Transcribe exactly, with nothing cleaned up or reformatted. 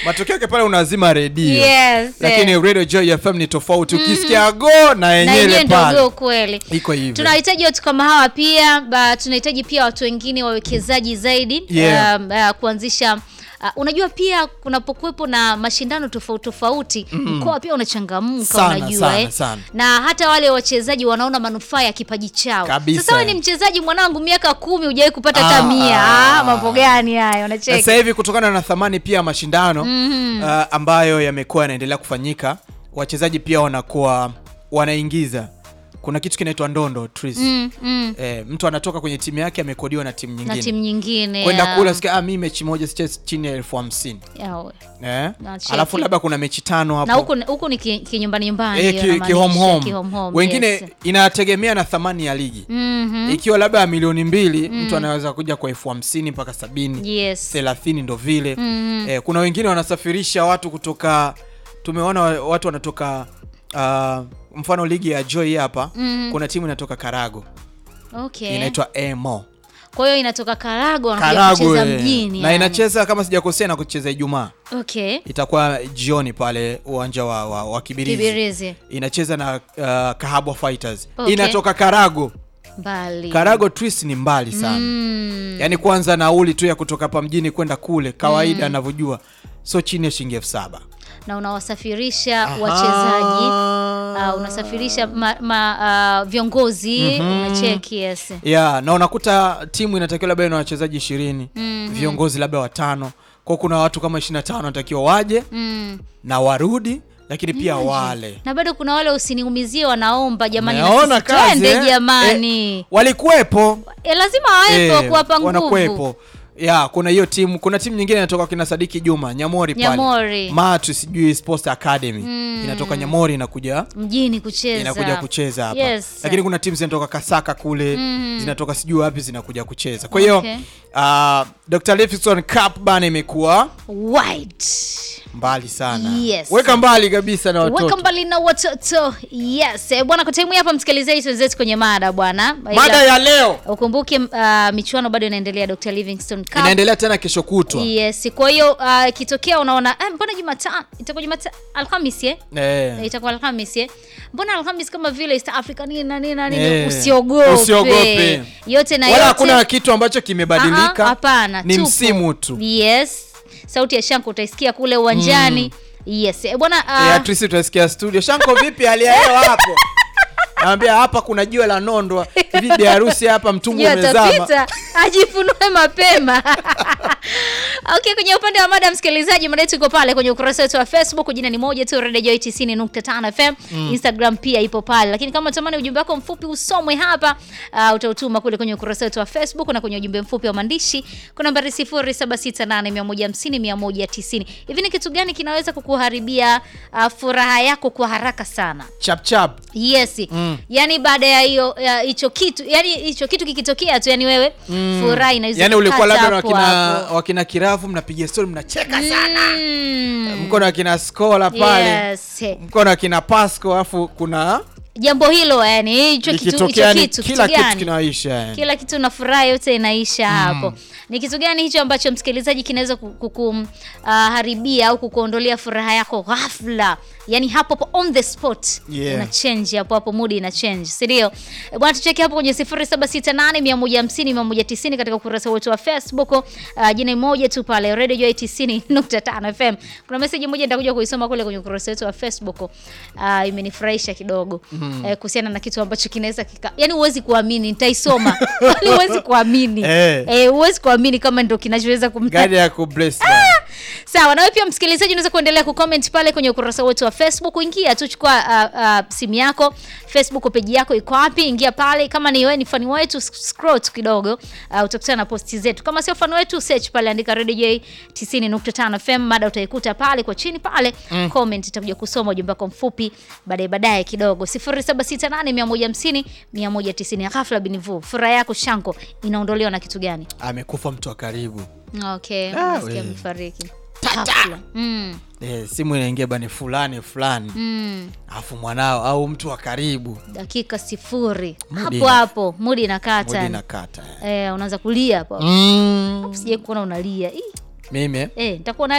Matokeo yake pale unazima redio. Yes. Lakini eh. Radio Joy F M ni tofauti. Ukisikia go na yenyewe pale. Na go kweli. Iko hivyo. Tunahitaji watu kama hawa pia, ba, tunahitaji pia watu wengine wawekezaji zaidi yeah. uh, uh, kuanzisha Uh, unajua pia kunapokuwepo na mashindano tofauti tofauti mm. mkoa pia unachangamka unajua sana, eh. sana. Na hata wale wachezaji wanaona manufaa ya kipaji chao. Kabisa. Sasa wewe ni mchezaji mwanangu miaka kumi hujawahi kupata hata mia. Ah, mambo gani hayo unacheka. Sasa hivi kutokana na thamani pia mashindano mm-hmm. uh, ambayo yamekuwa yanaendelea kufanyika, wachezaji pia wanakuwa wanaingiza. Kuna kitu kinaitwa ndondo Tris. Mm, mm. Eh, mtu anatoka kwenye timu yake amekodiwa na timu nyingine. Na timu nyingine. Kwenda kula sikia ah mimi mechi moja sicheze chini ya elfu hamsini. Yao. Eh? Alafu labda kuna mechi tano hapo. Na huko huko ni kinyumbani nyumbani eh, ki, ki home home. Ki home home. Wengine yes. Inategemea na thamani ya ligi. Mm-hmm. Ikiwa labda milioni mbili mm. mtu anaweza kuja kwa elfu hamsini mpaka sabini. Yes. thelathini ndo vile. Mm-hmm. Eh, kuna wengine wanasafirisha watu kutoka, tumeona watu wanatoka uh, mfano ligi ya Joy hapa mm-hmm. kuna timu inatoka Karago. Okay. Inaitwa Emo. Kwa hiyo inatoka Karago wanakuja kucheza mjini. Na yani. Inacheza kama sijakosea na kucheza Ijumaa. Okay. Itakuwa jioni pale uwanja wa, wa, wa Kibirizi. Kibirizi. Inacheza na uh, Kahabwa Fighters. Okay. Inatoka Karago. Mbali. Karago Twist ni mbali sana. Mm. Yaani kwanza nauli tu ya kutoka hapa mjini kwenda kule kawaida anavyojua. Mm. So chini ya shilingi elfu saba. Na unawasafirisha wachezaji, uh, unasafirisha ma, ma, uh, viongozi, mm-hmm. unacheki yes. Yeah, na unakuta timu inatakiwa labda ina wachezaji ishirini, mm-hmm. viongozi labda watano. Kwa kuna watu kama ishirini na tano wanatakiwa waje mm. na warudi, lakini pia Mwaji. Wale. Na bado kuna wale usiniumizie wanaomba jamani na sisi twende eh? Jamani. Eh, walikuwepo. Eh, lazima wawepo eh, kuwapa nguvu. Wanakuwepo. Ya, kuna hiyo timu, kuna timu nyingine inatoka kina Sadiki Juma, Nyamori pale. Nyamori. Matu sijui Sports Academy. Mm. Inatoka Nyamori inakuja mjini kucheza. Inakuja kucheza hapa. Yes. Lakini kuna timu zinatoka Kasaka kule, mm. zinatoka sijui wapi zinakuja kucheza. Kwa hiyo okay. uh, Doctor Livingstone Cup bana imekuwa white. Mbali sana. Yes. Weka mbali kabisa na watoto. Weka mbali na watoto. Yes. E, bwana kwa time hapa msikilizaji tuzetu kwenye mada bwana. Mada ya leo. Ukumbuke uh, michuano bado inaendelea Doctor Livingstone Cup. Inaendelea tena kesho kutwa. Yes. Kwa hiyo uh, kitokea unaona eh, mbona Jumatano itakuwa Jumatano Alhamisi eh? Eh. Itakuwa Alhamisi eh. Mbona Alhamisi kama vile East Africa nini na nini na nini eh. Usiogope. Usiogope. Yote na wala yote. Wala hakuna kitu ambacho kimebadilika. Hapana. Ni msimu tu. Yes. Sauti ya Shanko utaisikia kule uwanjani. Mm. Yes. E, bwana uh... eh Trisi utasikia studio. Shanko vipi hali ya hewa hapo? Naambia hapa kuna jiwe la nondo. Hivi bi harusi hapa mtungu umezama. Ajifunue mapema. Okay, kwenye upande wa mada msikilizaji, mada yetu iko pale kwenye ukurasa wetu wa Facebook, jina ni moja tu Radio Joy tisini nukta tano F M. Mm. Instagram pia ipo pale. Lakini kama unatamani ujumbe wako mfupi usomwe hapa, uh, utautuma kule kwenye ukurasa wetu wa Facebook na kwenye ujumbe mfupi wa maandishi kwa nambari sifuri saba sita nane mia moja hamsini mia moja tisini. Hivi ni kitu gani kinaweza kukuharibia uh, furaha yako kwa haraka sana? Chap chap. Yes. Mm. Yaani baada ya hiyo hicho kitu, yani hicho kitu kikitokea tu yani wewe mm. furaha inaweza. Yani ulikuwa labda wakina wakina Kirafu mnapiga story mnacheka sana. Mm. Mko na kina Skola pale. Yes. Mko na kina Pasco afu kuna jambo hilo yani hicho kitu hicho kitu kila kitu, kitu kinaisha yani. Kila kitu na furaha yote inaisha mm. hapo. Ni kitu gani hicho ambacho msikilizaji kinaweza kukuharibia uh, au kukuondolea furaha yako ghafla? Yani hapo hapo on the spot. Yeah. Una change hapo hapo, mood ina change. Si ndio? Bwana tucheke hapo kwenye sifuri saba sita nane mia moja hamsini mia moja tisini katika ukurasa wetu wa Facebook. Uh, jina moja tu pale Radio Joy tisini nukta tano F M. Kuna message moja nitakuja kuisoma kule kwenye ukurasa wetu wa Facebook. Uh, imenifurahisha kidogo. Mm. Eh, kuhusiana na kitu ambacho kinaweza kika... yani huwezi kuamini, nitaisoma. Yaani huwezi kuamini. Eh, eh huwezi kuamini kama ndio kinachoweza kumta. Gadi ya kubless. Ah! Sawa, na wewe pia msikilizaji unaweza kuendelea kucomment pale kwenye ukurasa wetu wa Facebook. Ingia tu, chukua uh, uh, simu yako, Facebook page yako iko wapi? Ingia pale. Kama ni wewe ni fan wetu, scroll tu kidogo, uh, utakutana na posti zetu. Kama sio fan wetu, search pale, andika Radio J tisini nukta tano F M, mada utaikuta pale kwa chini pale. Mm. Comment itakuja kusoma ujumbe wako mfupi baadaye baadaye kidogo. sifuri saba sita nane mia moja hamsini mia moja tisini. Ghafla binivu, furaha yako Shanko inaondolewa na kitu gani? Amekufa mtu wa karibu. Okay, nasikia mfariki. Tata. Mm. Eh, simu inaingia bani fulani fulani. Mm. Alafu mwanao au mtu wa karibu. Dakika sifuri. Hapo hapo mood inakata. Mood inakata. Eh, unaanza kulia hapo. Mm. Usije kuona unalia. Mimi? Eh, nitakuwa